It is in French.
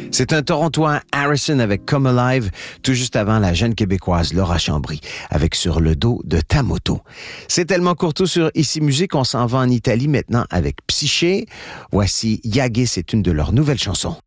C'est un Torontois, Harrison, avec Come Alive, tout juste avant la jeune Québécoise Laura Chambry, avec Sur le dos de ta moto. C'est tellement courto sur Ici Musique, on s'en va en Italie maintenant avec Psyché. Voici Yagé, c'est une de leurs nouvelles chansons.